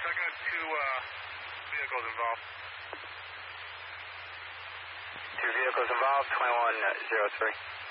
I got two vehicles involved. Two vehicles involved, 2103.